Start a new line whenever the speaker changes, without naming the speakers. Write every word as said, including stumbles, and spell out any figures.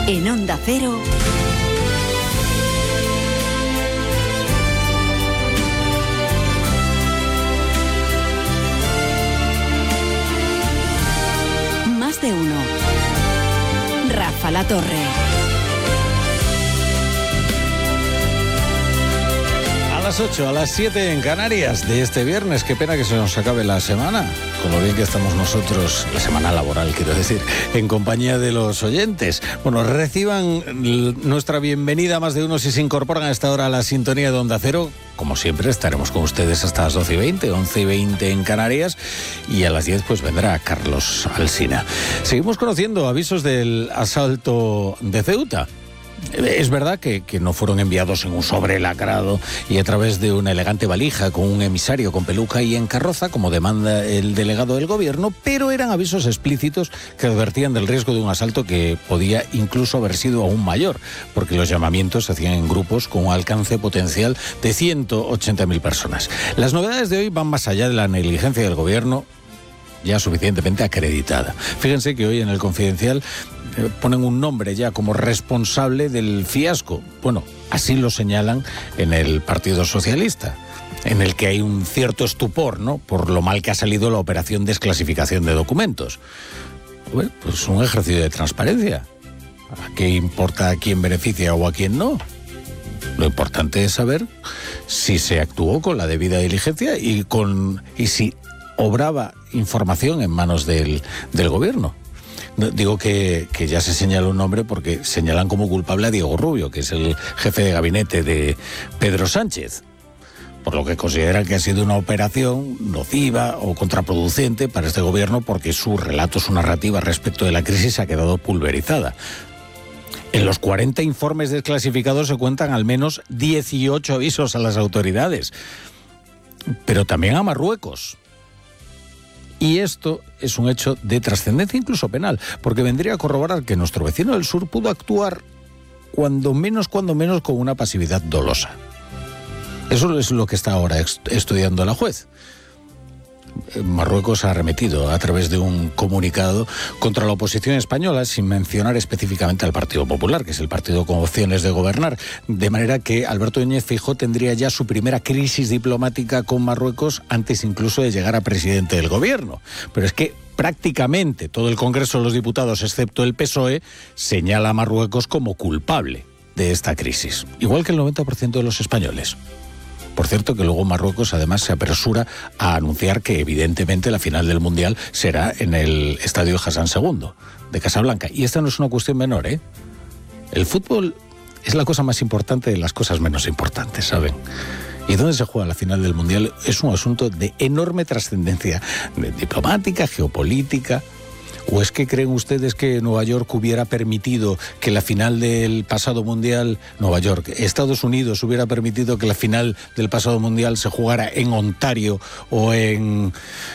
En Onda Cero, Más de Uno. Rafa La Torre.
A las ocho, a las siete en Canarias de este viernes. Qué pena que se nos acabe la semana, con lo bien que estamos nosotros, la semana laboral quiero decir, en compañía de los oyentes. Bueno, reciban nuestra bienvenida Más de Uno si se incorporan a esta hora a la sintonía de Onda Cero. Como siempre estaremos con ustedes hasta las doce y veinte, once y veinte en Canarias, y a las diez pues vendrá Carlos Alsina. Seguimos conociendo avisos del asalto de Ceuta. Es verdad que, que no fueron enviados en un sobre lacrado y a través de una elegante valija con un emisario con peluca y en carroza, como demanda el delegado del gobierno, pero eran avisos explícitos que advertían del riesgo de un asalto que podía incluso haber sido aún mayor, porque los llamamientos se hacían en grupos con un alcance potencial de ciento ochenta mil personas. Las novedades de hoy van más allá de la negligencia del gobierno, ya suficientemente acreditada. Fíjense que hoy en el Confidencial eh, ponen un nombre ya como responsable del fiasco. Bueno, así lo señalan en el Partido Socialista, en el que hay un cierto estupor, ¿no?, por lo mal que ha salido la operación de desclasificación de documentos. Bueno, pues un ejercicio de transparencia. ¿A qué importa a quién beneficia o a quién no? Lo importante es saber si se actuó con la debida diligencia y con y si obraba información en manos del, del gobierno. Digo que, que ya se señala un nombre porque señalan como culpable a Diego Rubio, que es el jefe de gabinete de Pedro Sánchez, por lo que consideran que ha sido una operación nociva o contraproducente para este gobierno porque su relato, su narrativa respecto de la crisis ha quedado pulverizada. En los cuarenta informes desclasificados se cuentan al menos dieciocho avisos a las autoridades, pero también a Marruecos. Y esto es un hecho de trascendencia incluso penal, porque vendría a corroborar que nuestro vecino del sur pudo actuar cuando menos, cuando menos con una pasividad dolosa. Eso es lo que está ahora estudiando la juez. Marruecos ha arremetido a través de un comunicado contra la oposición española sin mencionar específicamente al Partido Popular, que es el partido con opciones de gobernar, de manera que Alberto Núñez Feijóo tendría ya su primera crisis diplomática con Marruecos antes incluso de llegar a presidente del gobierno. Pero es que prácticamente todo el Congreso de los Diputados, excepto el P S O E, señala a Marruecos como culpable de esta crisis, igual que el noventa por ciento de los españoles. Por cierto, que luego Marruecos además se apresura a anunciar que evidentemente la final del Mundial será en el Estadio Hassan segundo de Casablanca. Y esta no es una cuestión menor, ¿eh? El fútbol es la cosa más importante de las cosas menos importantes, ¿saben? Y dónde se juega la final del Mundial es un asunto de enorme trascendencia diplomática, geopolítica. ¿O es que creen ustedes que Nueva York hubiera permitido que la final del pasado Mundial, Nueva York, Estados Unidos hubiera permitido que la final del pasado Mundial se jugara en Ontario o en